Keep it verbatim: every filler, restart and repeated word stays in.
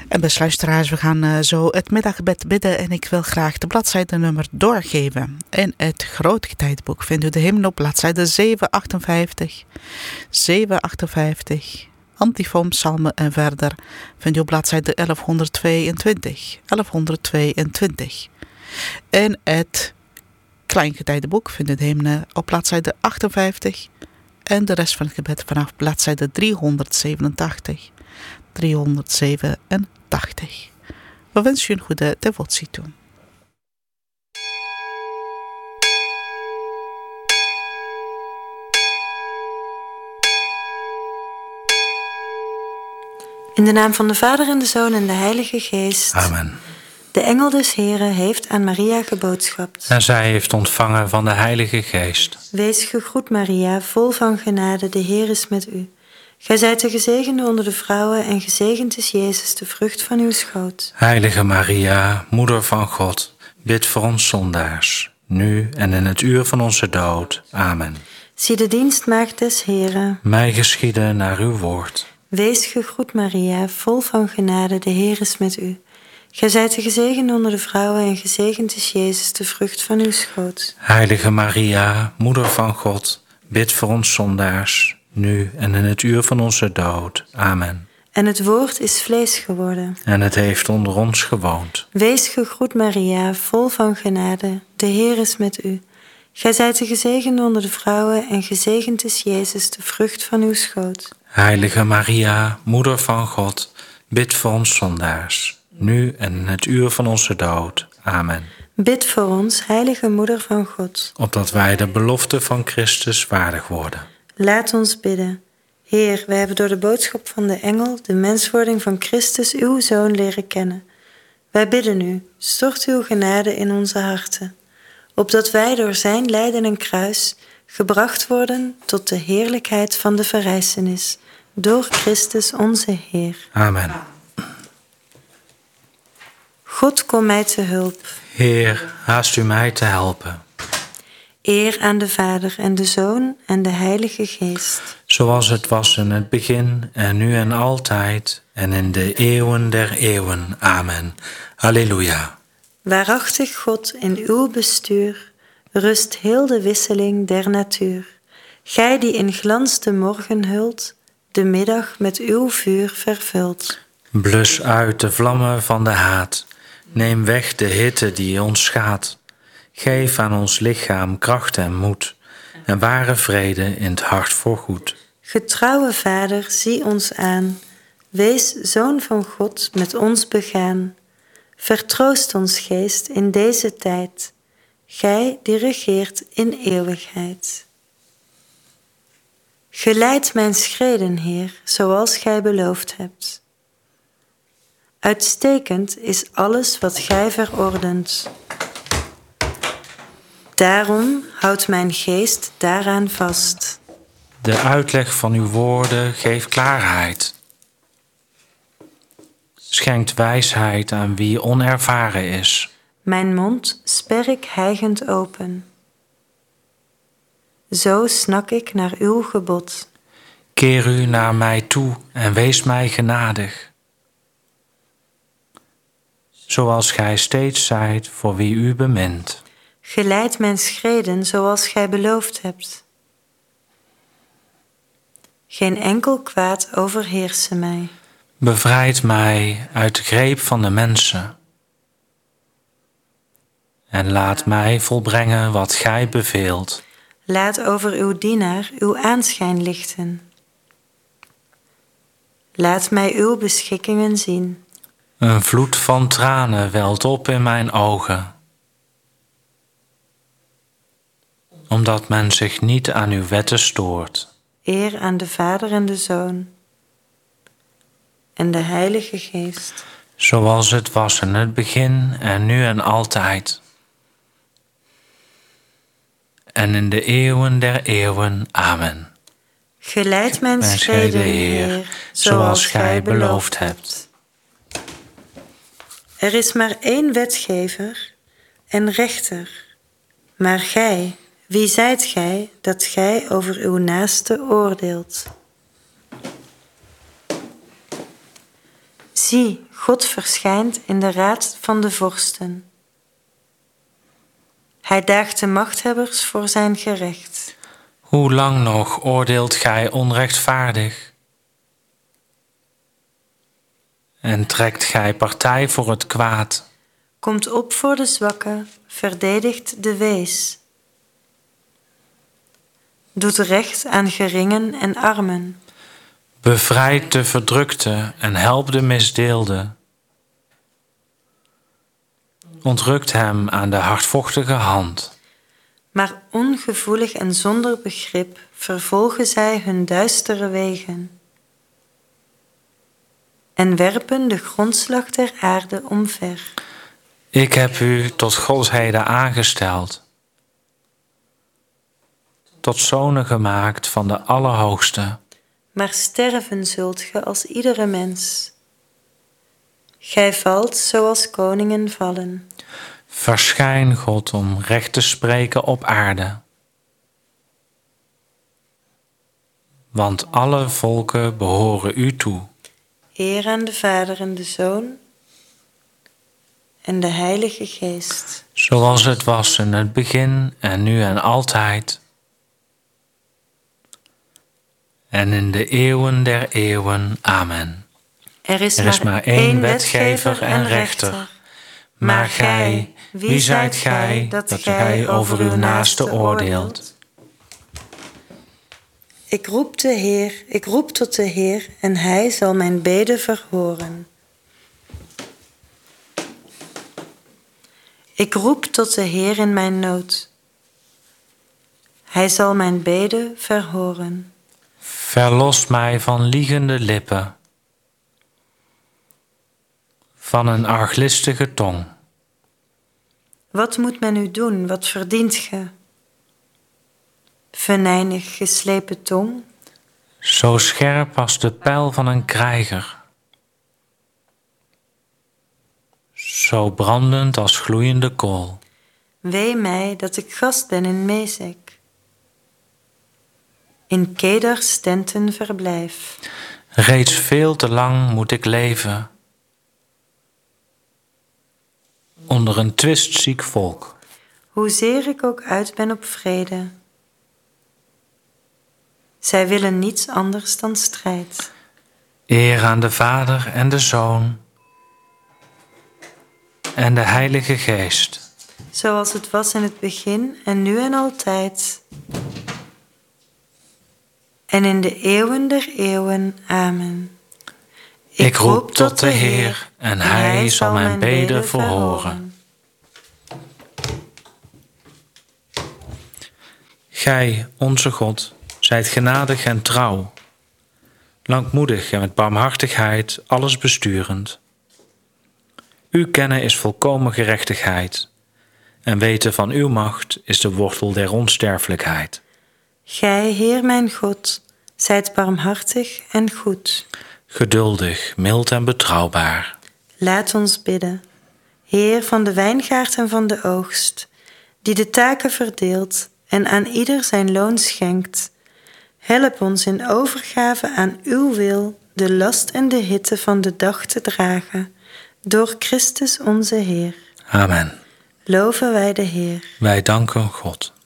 En beste luisteraars, we gaan uh, zo het middaggebed bidden en ik wil graag de bladzijdenummer doorgeven. In het Grootgetijdenboek vindt u de hymn op bladzijde zevenhonderdachtenvijftig, zevenhonderdachtenvijftig, antifoon, psalmen en verder vindt u op bladzijde elfhonderdtweeëntwintig, elfhonderdtweeëntwintig. In het Kleingetijdenboek vindt u de hymne op bladzijde achtenvijftig en de rest van het gebed vanaf bladzijde driehonderdzevenentachtig. driehonderdzevenentachtig. We wensen u een goede devotie toe. In de naam van de Vader en de Zoon en de Heilige Geest. Amen. De engel des Heren heeft aan Maria geboodschapt. En zij heeft ontvangen van de Heilige Geest. Wees gegroet, Maria, vol van genade, de Heer is met u. Gij zijt de gezegende onder de vrouwen en gezegend is Jezus, de vrucht van uw schoot. Heilige Maria, Moeder van God, bid voor ons zondaars, nu en in het uur van onze dood. Amen. Zie de dienstmaagd des Heren. Mij geschieden naar uw woord. Wees gegroet, Maria, vol van genade, de Heer is met u. Gij zijt de gezegende onder de vrouwen en gezegend is Jezus, de vrucht van uw schoot. Heilige Maria, Moeder van God, bid voor ons zondaars, nu en in het uur van onze dood. Amen. En het woord is vlees geworden. En het heeft onder ons gewoond. Wees gegroet, Maria, vol van genade, de Heer is met u. Gij zijt de gezegende onder de vrouwen en gezegend is Jezus, de vrucht van uw schoot. Heilige Maria, Moeder van God, bid voor ons zondaars, nu en in het uur van onze dood. Amen. Bid voor ons, heilige Moeder van God. Opdat wij de belofte van Christus waardig worden. Laat ons bidden. Heer, wij hebben door de boodschap van de engel de menswording van Christus, uw Zoon, leren kennen. Wij bidden u, stort uw genade in onze harten, opdat wij door zijn lijden en kruis gebracht worden tot de heerlijkheid van de verrijzenis, door Christus onze Heer. Amen. God, kom mij te hulp. Heer, haast u mij te helpen. Eer aan de Vader en de Zoon en de Heilige Geest. Zoals het was in het begin en nu en altijd en in de eeuwen der eeuwen. Amen. Halleluja. Waarachtig God, in uw bestuur rust heel de wisseling der natuur. Gij die in glans de morgen hult, de middag met uw vuur vervult. Blus uit de vlammen van de haat. Neem weg de hitte die ons schaadt. Geef aan ons lichaam kracht en moed en ware vrede in het hart voorgoed. Getrouwe Vader, zie ons aan. Wees Zoon van God met ons begaan. Vertroost ons geest in deze tijd. Gij die regeert in eeuwigheid. Geleid mijn schreden, Heer, zoals gij beloofd hebt. Uitstekend is alles wat gij verordent. Daarom houdt mijn geest daaraan vast. De uitleg van uw woorden geeft klaarheid. Schenkt wijsheid aan wie onervaren is. Mijn mond sper ik hijgend open. Zo snak ik naar uw gebod. Keer u naar mij toe en wees mij genadig. Zoals gij steeds zijt voor wie u bemint. Geleid mijn schreden zoals gij beloofd hebt. Geen enkel kwaad overheerse mij. Bevrijd mij uit de greep van de mensen. En laat mij volbrengen wat gij beveelt. Laat over uw dienaar uw aanschijn lichten. Laat mij uw beschikkingen zien. Een vloed van tranen welt op in mijn ogen. Omdat men zich niet aan uw wetten stoort. Eer aan de Vader en de Zoon en de Heilige Geest. Zoals het was in het begin en nu en altijd. En in de eeuwen der eeuwen. Amen. Geleid mijn schreden, Heer, zoals gij beloofd hebt. Er is maar één wetgever en rechter. Maar gij, wie zijt gij dat gij over uw naaste oordeelt? Zie, God verschijnt in de raad van de vorsten. Hij daagt de machthebbers voor zijn gerecht. Hoe lang nog oordeelt gij onrechtvaardig? En trekt gij partij voor het kwaad? Komt op voor de zwakken, verdedigt de wees. Doet recht aan geringen en armen. Bevrijd de verdrukte en help de misdeelde. Ontrukt hem aan de hardvochtige hand. Maar ongevoelig en zonder begrip vervolgen zij hun duistere wegen en werpen de grondslag der aarde omver. Ik heb u tot godsheden aangesteld, tot zonen gemaakt van de Allerhoogste. Maar sterven zult ge als iedere mens. Gij valt zoals koningen vallen. Verschijn, God, om recht te spreken op aarde. Want alle volken behoren u toe. Eer aan de Vader en de Zoon en de Heilige Geest. Zoals het was in het begin en nu en altijd. En in de eeuwen der eeuwen. Amen. Er is, er is maar, maar één wetgever en rechter. rechter. Maar gij, wie zijt gij dat, dat gij over uw naaste oordeelt? Ik roep de Heer, ik roep tot de Heer en hij zal mijn bede verhoren. Ik roep tot de Heer in mijn nood. Hij zal mijn bede verhoren. Verlos mij van liegende lippen, van een arglistige tong. Wat moet men u doen, wat verdient ge? Venijnig geslepen tong? Zo scherp als de pijl van een krijger. Zo brandend als gloeiende kool. Wee mij dat ik gast ben in Mezek, in Kedars tenten verblijf. Reeds veel te lang moet ik leven onder een twistziek volk. Hoezeer ik ook uit ben op vrede, zij willen niets anders dan strijd. Eer aan de Vader en de Zoon en de Heilige Geest. Zoals het was in het begin en nu en altijd. En in de eeuwen der eeuwen. Amen. Ik, ik roep tot de Heer en Hij zal mijn bede verhoren. Gij, onze God, zijt genadig en trouw, langmoedig en met barmhartigheid alles besturend. U kennen is volkomen gerechtigheid en weten van uw macht is de wortel der onsterfelijkheid. Gij, Heer mijn God, zijt barmhartig en goed. Geduldig, mild en betrouwbaar. Laat ons bidden. Heer van de wijngaard en van de oogst, die de taken verdeelt en aan ieder zijn loon schenkt. Help ons in overgave aan uw wil de last en de hitte van de dag te dragen, door Christus onze Heer. Amen. Loven wij de Heer. Wij danken God.